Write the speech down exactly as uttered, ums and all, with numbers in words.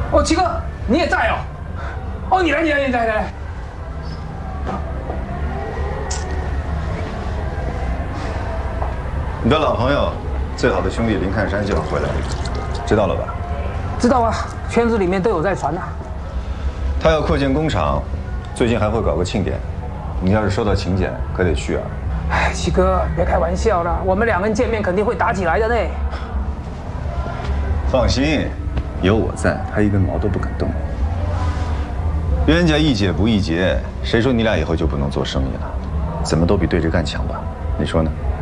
哦，七哥你也在哦。哦，你来，你来，你来，来来。 你的老朋友，最好的兄弟林看山就要回来了，知道了吧？ 知道啊，圈子里面都有在传呐。 他要扩建工厂，最近还会搞个庆典。你要是收到请柬，可得去啊。 哎，七哥，别开玩笑了，我们两个人见面肯定会打起来的呢。 放心，有我在，他一根毛都不肯动。冤家宜解不宜结，谁说你俩以后就不能做生意了？怎么都比对着干强吧？你说呢？